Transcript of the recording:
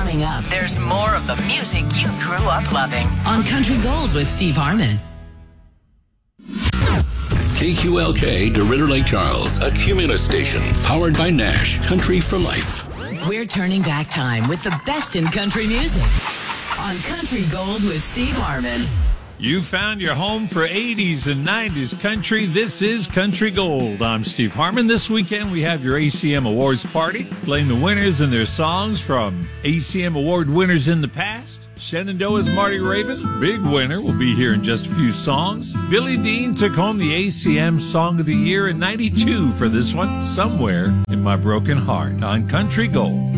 Coming up, there's more of the music you grew up loving on Country Gold with Steve Harmon. KQLK, DeRidder Lake Charles, a Cumulus station, powered by Nash, Country for Life. We're turning back time with the best in country music on Country Gold with Steve Harmon. You found your home for 80s and 90s country. This is Country Gold. I'm Steve Harmon. This weekend we have your ACM Awards party, playing the winners and their songs from ACM Award winners in the past. Shenandoah's Marty Raven, big winner, will be here in just a few songs. Billy Dean took home the ACM Song of the Year in '92 for this one, Somewhere in My Broken Heart, on Country Gold.